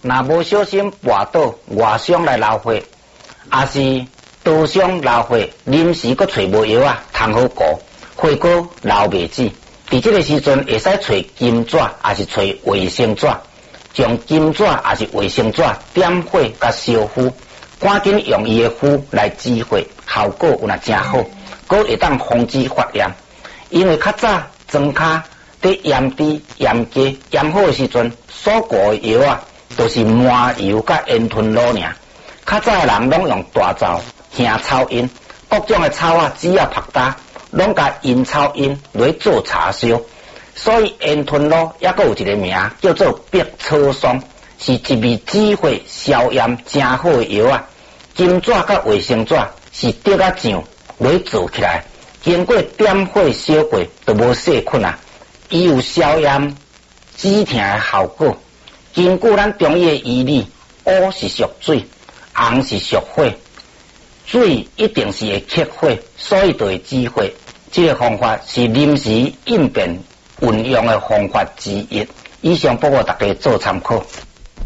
若无小心跋倒外伤来流血，也是刀伤流血，临时搁找无药啊，通好顾，血果流袂止。伫这个时阵，会使找金纸，也是找卫生纸，将金纸也是卫生纸点火甲烧敷，赶紧用伊的敷来止血，效果有若真好，搁会当防止发炎。因为较早庄骹伫腌猪、腌鸡、腌好的时阵，所顾的药啊，都是麻油甲烟吞卤尔。较早的人拢用大灶、香草烟，各种的草啊，只要拍打，拢甲烟草烟来做茶烧。所以烟吞卤也阁有一个名叫做白草霜，是一味止血消炎真好的药啊。金纸甲卫生纸是竹啊酱来做起来，经过点火烧过，就无细菌啊。伊有消炎止痛的效果。根据咱中医的医理，乌是属水，红是属火，水一定是会克火，所以就会止血。这个方法是临时应变运用的方法之一。以上报告大家做参考。